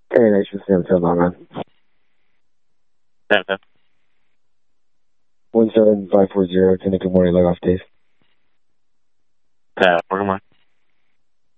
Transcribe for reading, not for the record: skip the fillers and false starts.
Hey, Nation Sam, so long on. 10-10. 17540, 10 to good morning, log off, Dave. Pat, working on.